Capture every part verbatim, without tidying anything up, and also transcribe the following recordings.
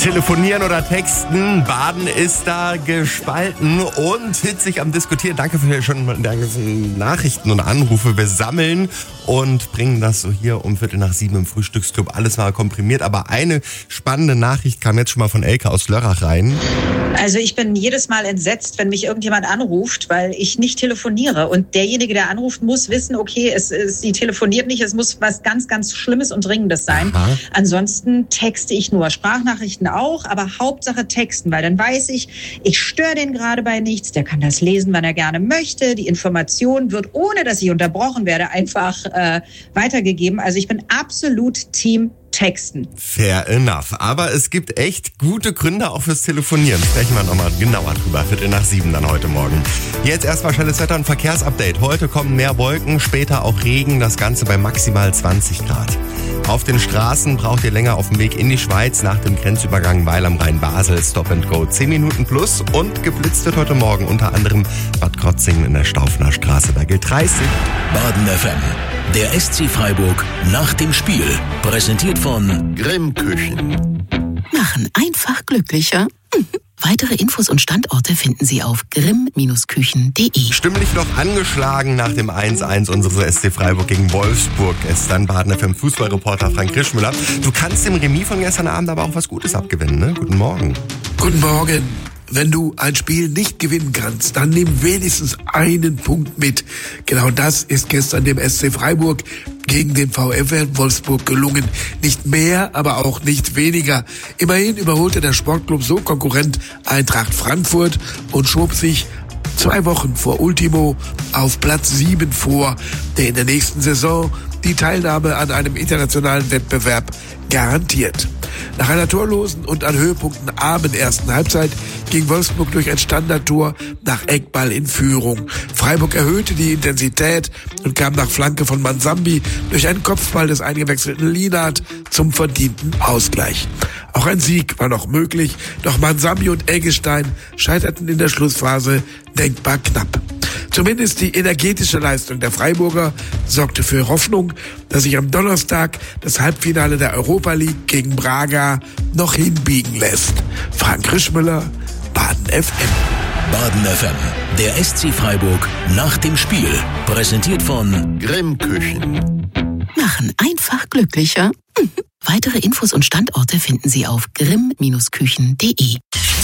Telefonieren oder texten, Baden ist da gespalten und hitzig am Diskutieren. Danke für schon die ganzen Nachrichten und Anrufe. Wir sammeln und bringen das so hier um Viertel nach sieben im Frühstücksclub. Alles mal komprimiert, aber eine spannende Nachricht kam jetzt schon mal von Elke aus Lörrach rein. Also ich bin jedes Mal entsetzt, wenn mich irgendjemand anruft, weil ich nicht telefoniere. Und derjenige, der anruft, muss wissen, okay, es, es, sie telefoniert nicht, es muss was ganz, ganz Schlimmes und Dringendes sein. Aha. Ansonsten texte ich nur. Sprachnachrichten auch, aber Hauptsache texten, weil dann weiß ich, ich störe den gerade bei nichts, der kann das lesen, wann er gerne möchte. Die Information wird, ohne dass ich unterbrochen werde, einfach äh, weitergegeben. Also ich bin absolut Team Texten. Fair enough. Aber es gibt echt gute Gründe auch fürs Telefonieren. Sprechen wir nochmal genauer drüber. Viertel nach sieben dann heute Morgen. Jetzt erstmal schnelles Wetter- und Verkehrsupdate. Heute kommen mehr Wolken, später auch Regen. Das Ganze bei maximal zwanzig Grad. Auf den Straßen braucht ihr länger auf dem Weg in die Schweiz nach dem Grenzübergang Weil am Rhein-Basel. Stop and Go zehn Minuten plus. Und geblitzt wird heute Morgen unter anderem Bad Krotzingen in der Staufener Straße. Da gilt dreißig. Baden F M. Der S C Freiburg nach dem Spiel. Präsentiert von Grimm Küchen. Machen einfach glücklicher. Weitere Infos und Standorte finden Sie auf grimm Küchen punkt de. Stimmlich noch angeschlagen nach dem eins eins unseres S C Freiburg gegen Wolfsburg. Es ist dann Baden F M Fußballreporter Frank Krischmüller. Du kannst dem Remis von gestern Abend aber auch was Gutes abgewinnen, ne? Guten Morgen. Guten Morgen. Wenn du ein Spiel nicht gewinnen kannst, dann nimm wenigstens einen Punkt mit. Genau das ist gestern dem S C Freiburg gegen den VfL Wolfsburg gelungen. Nicht mehr, aber auch nicht weniger. Immerhin überholte der Sportclub so Konkurrent Eintracht Frankfurt und schob sich zwei Wochen vor Ultimo auf Platz sieben vor, der in der nächsten Saison die Teilnahme an einem internationalen Wettbewerb garantiert. Nach einer torlosen und an Höhepunkten armen ersten Halbzeit ging Wolfsburg durch ein Standardtor nach Eckball in Führung. Freiburg erhöhte die Intensität und kam nach Flanke von Mansambi durch einen Kopfball des eingewechselten Lienhardt zum verdienten Ausgleich. Auch ein Sieg war noch möglich, doch Mansambi und Eggestein scheiterten in der Schlussphase denkbar knapp. Zumindest die energetische Leistung der Freiburger sorgte für Hoffnung, dass sich am Donnerstag das Halbfinale der Europa League gegen Braga noch hinbiegen lässt. Frank Krischmüller, Baden F M. Baden F M, der S C Freiburg nach dem Spiel. Präsentiert von Grimm Küchen. Machen einfach glücklicher. Weitere Infos und Standorte finden Sie auf grimm Küchen punkt de.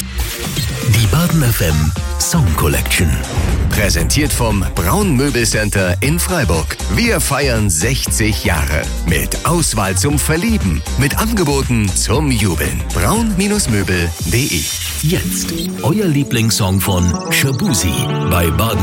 Die Baden F M Song Collection. Präsentiert vom Braun Möbelcenter in Freiburg. Wir feiern sechzig Jahre. Mit Auswahl zum Verlieben. Mit Angeboten zum Jubeln. braun Möbel punkt de. Jetzt euer Lieblingssong von Shabuzi bei Baden.